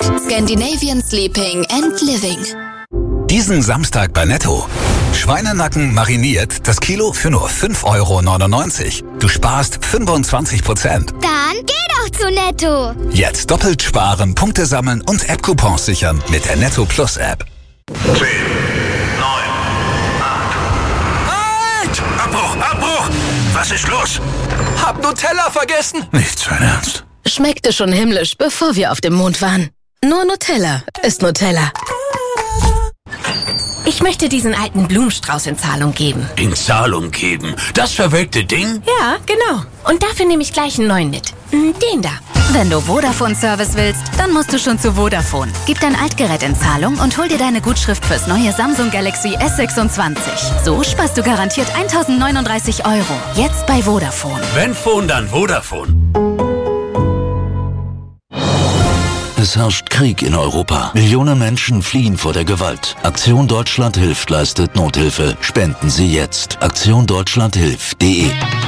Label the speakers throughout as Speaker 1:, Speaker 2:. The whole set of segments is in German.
Speaker 1: ist Scandinavian Sleeping and Living.
Speaker 2: Diesen Samstag bei Netto. Schweinenacken mariniert, das Kilo für nur 5,99 €. Du sparst 25%.
Speaker 3: Dann geh doch zu Netto.
Speaker 2: Jetzt doppelt sparen, Punkte sammeln und App-Coupons sichern mit der Netto Plus App.
Speaker 4: 10, 9, 8. Halt! Abbruch! Was ist los?
Speaker 5: Hab Nutella vergessen.
Speaker 4: Nicht sein Ernst.
Speaker 6: Schmeckte schon himmlisch, bevor wir auf dem Mond waren. Nur Nutella ist Nutella.
Speaker 7: Ich möchte diesen alten Blumenstrauß in Zahlung geben.
Speaker 4: In Zahlung geben? Das verwelkte Ding?
Speaker 7: Ja, genau. Und dafür nehme ich gleich einen neuen mit. Den da.
Speaker 8: Wenn du Vodafone-Service willst, dann musst du schon zu Vodafone. Gib dein Altgerät in Zahlung und hol dir deine Gutschrift fürs neue Samsung Galaxy S26. So sparst du garantiert 1.039 €. Jetzt bei Vodafone.
Speaker 4: Wenn Phone, dann Vodafone.
Speaker 9: Es herrscht Krieg in Europa. Millionen Menschen fliehen vor der Gewalt. Aktion Deutschland hilft leistet Nothilfe. Spenden Sie jetzt. aktiondeutschlandhilft.de.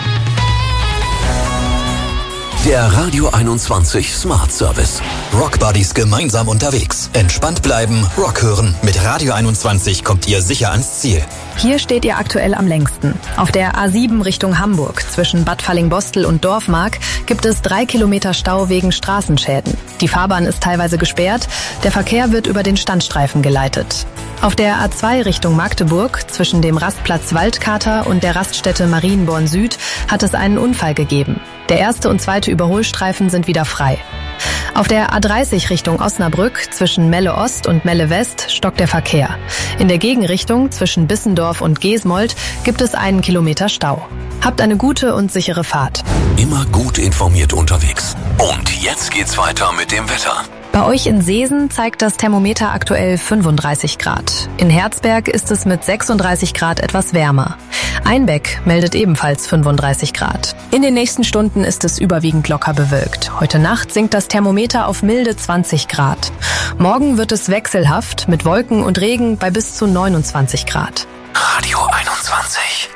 Speaker 10: Der Radio 21 Smart Service. Rockbuddies gemeinsam unterwegs. Entspannt bleiben, Rock hören. Mit Radio 21 kommt ihr sicher ans Ziel.
Speaker 11: Hier steht ihr aktuell am längsten. Auf der A7 Richtung Hamburg zwischen Bad Fallingbostel und Dorfmark gibt es 3 Kilometer Stau wegen Straßenschäden. Die Fahrbahn ist teilweise gesperrt, der Verkehr wird über den Standstreifen geleitet. Auf der A2 Richtung Magdeburg zwischen dem Rastplatz Waldkater und der Raststätte Marienborn Süd hat es einen Unfall gegeben. Der erste und zweite Überholstreifen sind wieder frei. Auf der A30 Richtung Osnabrück zwischen Melle Ost und Melle West stockt der Verkehr. In der Gegenrichtung zwischen Bissendorf und Geesmold gibt es 1 Kilometer Stau. Habt eine gute und sichere Fahrt.
Speaker 10: Immer gut informiert unterwegs. Und jetzt geht's weiter mit dem Wetter.
Speaker 11: Bei euch in Seesen zeigt das Thermometer aktuell 35 Grad. In Herzberg ist es mit 36 Grad etwas wärmer. Einbeck meldet ebenfalls 35 Grad. In den nächsten Stunden ist es überwiegend locker bewölkt. Heute Nacht sinkt das Thermometer auf milde 20 Grad. Morgen wird es wechselhaft mit Wolken und Regen bei bis zu 29 Grad.
Speaker 10: Radio 21.